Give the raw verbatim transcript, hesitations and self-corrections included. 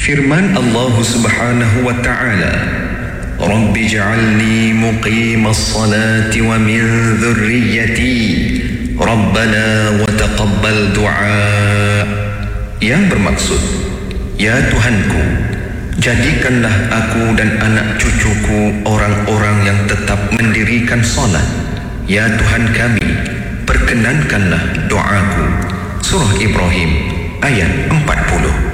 Firman Allah Subhanahu wa ta'ala, Rabbi ja'alni muqimas salati wa min dhurriyyati Rabbana wa taqabbal du'a. Yang bermaksud, ya Tuhanku, jadikanlah aku dan anak cucuku orang-orang yang tetap mendirikan solat. Ya Tuhan kami, perkenankanlah doaku. Surah Ibrahim ayat empat puluh.